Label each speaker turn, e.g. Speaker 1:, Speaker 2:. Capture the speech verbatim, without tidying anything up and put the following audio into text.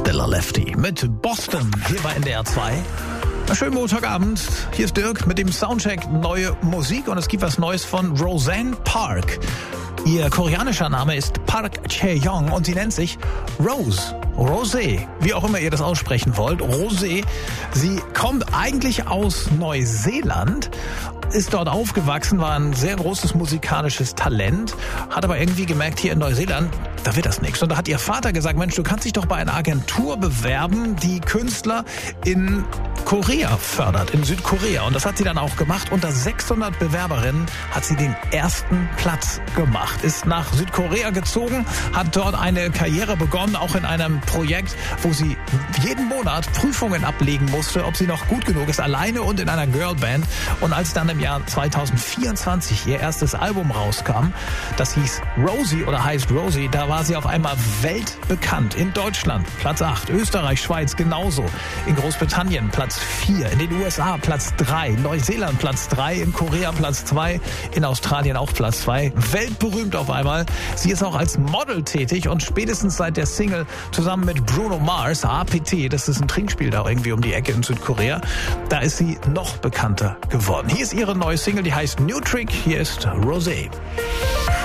Speaker 1: Stiller Lefty mit Boston hier bei N D R zwei. Schönen Montagabend, hier ist Dirk mit dem Soundcheck Neue Musik und es gibt was Neues von Roseanne Park. Ihr koreanischer Name ist Park Chae-young und sie nennt sich Rose. Rosé, wie auch immer ihr das aussprechen wollt. Rosé, sie kommt eigentlich aus Neuseeland, ist dort aufgewachsen, war ein sehr großes musikalisches Talent, hat aber irgendwie gemerkt, hier in Neuseeland, da wird das nichts. Und da hat ihr Vater gesagt, Mensch, du kannst dich doch bei einer Agentur bewerben, die Künstler in Korea fördert, in Südkorea. Und das hat sie dann auch gemacht. Unter sechshundert Bewerberinnen hat sie den ersten Platz gemacht. Ist nach Südkorea gezogen, hat dort eine Karriere begonnen, auch in einem Projekt, wo sie jeden Monat Prüfungen ablegen musste, ob sie noch gut genug ist, alleine und in einer Girlband. Und als dann im Jahr zweitausendvierundzwanzig ihr erstes Album rauskam, das hieß Rosie oder heißt Rosie, da war sie auf einmal weltbekannt. In Deutschland Platz acht, Österreich, Schweiz genauso, in Großbritannien Platz vier, in den U S A Platz drei, Neuseeland Platz drei, in Korea Platz zwei, in Australien auch Platz zwei. Weltberühmt auf einmal. Sie ist auch als Model tätig und spätestens seit der Single zusammen mit Bruno Mars, A P T, das ist ein Trinkspiel da irgendwie um die Ecke in Südkorea, da ist sie noch bekannter geworden. Hier ist ihre neue Single, die heißt New Trick, hier ist Rosé.